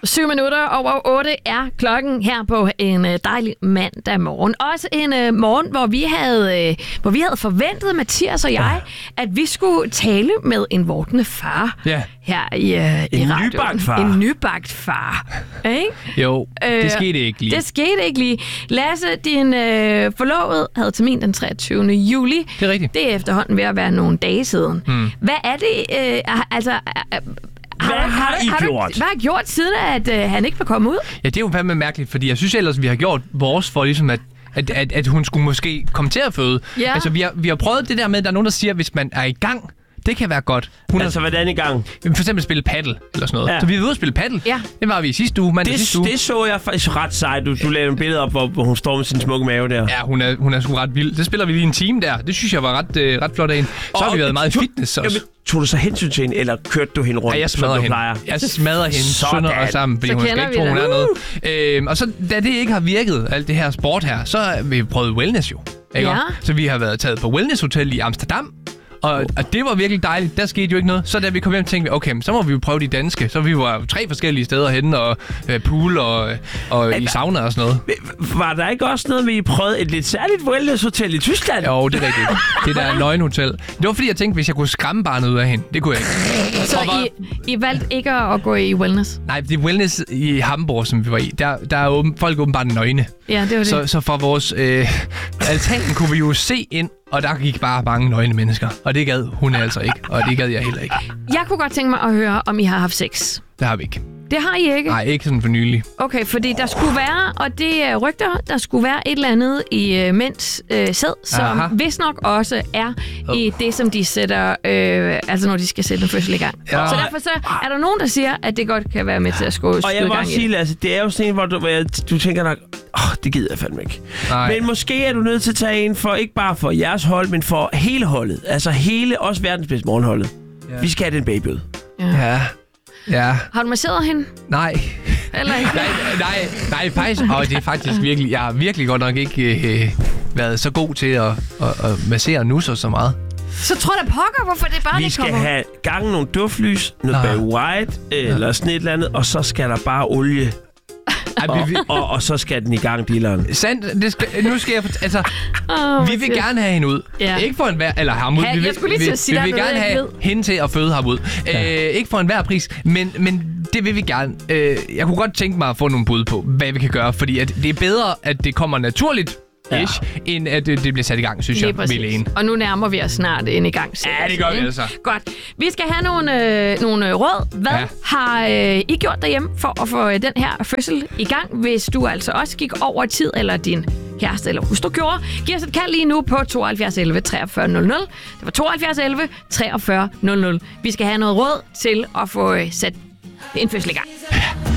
7 minutter over 8 er klokken her på en dejlig mandag morgen. Også en morgen, hvor vi havde forventet, Mathias og jeg, at vi skulle tale med en vordende far her i radioen. Nybagt far. En nybagt far. Ikke? Jo, det skete ikke lige. Det skete ikke lige. Lasse, din forlovede havde termin den 23. juli. Det er rigtigt. Det er efterhånden ved at være nogle dage siden. Hvad er det, Hvad har I gjort? Hvad har gjort siden, at han ikke var kommet ud? Ja, det er jo fandme mærkeligt, fordi jeg synes ellers, vi har gjort vores for ligesom at hun skulle måske komme til at føde. Ja. Altså, vi har prøvet det der med, at der er nogen, der siger, at hvis man er i gang, det kan være godt. Hvordan i gang? For eksempel spille paddle eller sådan noget. Ja. Så vi er ude at spille paddle. Ja. Det var vi i sidste uge, sidste uge. Det så jeg faktisk ret sejt. Du lavede en billede op, hvor hun står med sin smukke mave der. Ja, hun er sgu ret vild. Det spiller vi lige en time der. Det synes jeg var ret flot af hende. Så har vi været meget i fitness også. Tog du så hensyn til hende, eller kørte du hende rundt, Ja, jeg smadrer hende. Jeg smadrer hende sønder og sammen, fordi hun skal ikke tro, hun er noget. Og så, da det ikke har virket, alt det her sport her, så har vi prøvet wellness jo. Ikke? Ja. Så vi har været taget på wellness hotel i Amsterdam. Og det var virkelig dejligt. Der skete jo ikke noget. Så da vi kom hjem, tænkte vi, okay, så må vi jo prøve de danske. Så vi var 3 forskellige steder henne, og pool og i sauna og sådan noget. Var der ikke også noget, vi prøvede et lidt særligt wellness-hotel i Tyskland? Jo, det er rigtigt. Det der nøgenhotel. Det var fordi, jeg tænkte, hvis jeg kunne skræmme barnet ud af hende. Det kunne jeg ikke. Så I valgte ikke at gå i wellness? Nej, det er wellness i Hamburg, som vi var i. Der er folk åbenbart nøgne. Ja, det var det. Så fra vores altan kunne vi jo se ind, og der gik bare mange nøgne mennesker. Og det gad hun altså ikke, og det gad jeg heller ikke. Jeg kunne godt tænke mig at høre, om I har haft sex. Det har vi ikke. Det har I ikke? Nej, ikke sådan for nylig. Okay, fordi der skulle være, og det er rygter, der skulle være et eller andet i mænds sæd, som vist nok også er i det, som de sætter, altså når de skal sætte en fødsel i gang. Ja. Så derfor så er der nogen, der siger, at det godt kan være med til at skåle i gang. Og jeg vil også sige, Lasse, det er jo sådan en, hvor du tænker nok, det gider jeg fandme ikke. Nej. Men måske er du nødt til at tage en for, ikke bare for jeres hold, men for hele holdet. Altså hele, også verdens bedste morgenholdet. Ja. Vi skal have den baby ud. Ja. Har du masseret hende? Nej. Eller ikke? Nej, faktisk. Og det er faktisk virkelig... Jeg har virkelig godt nok ikke været så god til at massere nusser så meget. Så tror jeg pokker, hvorfor det bare ikke kommer. Vi skal have gangen nogle duftlys, noget Barry White, eller sådan et eller andet, og så skal der bare olie. Og så skal den i gang, dealeren. Sandt, nu skal jeg... Altså, vi vil gerne have hende ud. Ja. Ikke for enhver... Eller ham ud. Vi vil gerne have hende til at føde ham ud. Ikke for enhver pris, men det vil vi gerne. Jeg kunne godt tænke mig at få nogle bud på, hvad vi kan gøre, fordi at det er bedre, at det kommer naturligt, end at det bliver sat i gang, synes jeg, Helene. Og nu nærmer vi os snart en i gang. Ja, det gør vi altså. Godt. Vi skal have nogle råd. Hvad har I gjort derhjemme for at få den her fødsel i gang, hvis du altså også gik over tid, eller din kæreste eller hustru gjorde? Giv os et kald lige nu på 72 11 43 00. Det var 72 11 43 00. Vi skal have noget råd til at få sat en fødsel i gang.